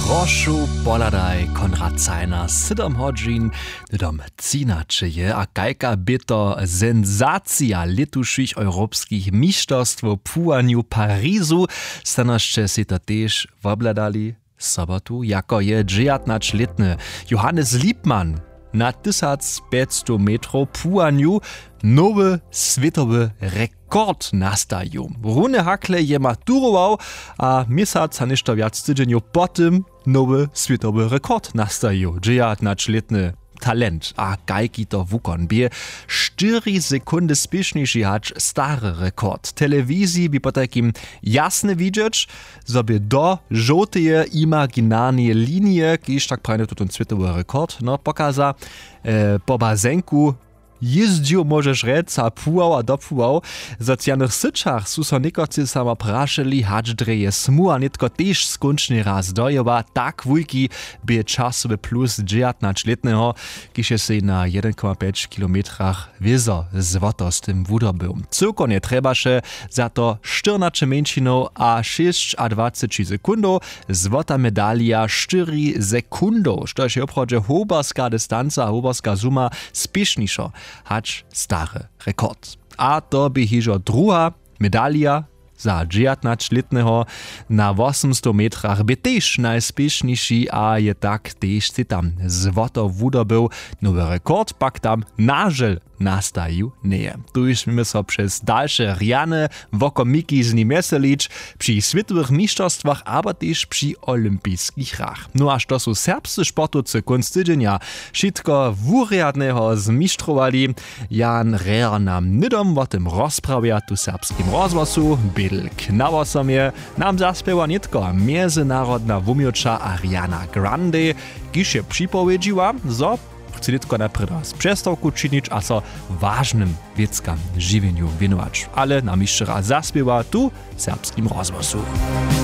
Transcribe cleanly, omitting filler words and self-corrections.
Prošu poladaj Konrad Zeiner, 7 hodźin, dom cinače je, a kajka by to senzacja letuších europskich mistrzostw w pływaniu Parizu, stanoście si to też wobladali sobotu, jako je 19-letny Johannes Liebmann na 1500 metrów pływaniu nowy światowy rekord nastawił. Rune hakle je maturował, a miesiąc a ništo wiac tydzieniu potem nowy światowy rekord nastawił. 19-letny talent, a kajki to wukon bie 4 sekundy spieszniejszy hać stary rekord. Telewizji by po takim jasne widzieć, żeby do żółteje imaginarnie linie, kiż tak prajne to ten światowy rekord, no pokaza po bazenku jeździł, możesz rec, a pływał, a dopływał. W socjalnych syczach su so niekocy sama praszeli, hać dreje smu, a nitko też skończny raz dojewa, tak wujki by czasowy plus 19-letnego, kiż je się na 1,5 kilometrach wiezo złoto z tym wudobył. Cyrko nie treba się za to 14 mięcinów a 6 a 20 sekundów, złota medalia 4 sekundów, što się obchodzi hobarska dystanca, hobarska suma spieszniejsza. Hać stary rekord. A to by hižo druga medalia za 19-letnego na 800 metrach by też najspieszniejszy, a je tak też si tam złoto wudobył. Nowy rekord pak tam nażel nastajił nie. Tu już mamy so przez dalsze riany wokomiki z nim meselić przy światowych mistrzostwach, aber też przy olimpijskich hrach. No a što su serbscy sportowcy konc tydzienia wszystko wuriadnego zmistrowali, Jan Reher nam nidom o tym rozprawia tu serbskim rozgłosu, Bill Knauer nam zaspiewa nitko międzynarodna wumiocza Ariana Grande, kiż je przypowiedziła, zo chce nitko naprzed przestawku czynić, a so ważnym wiedzkam żywieniu wienować. Ale nam jeszcze raz zaspiewa tu serbskim rozgłosu.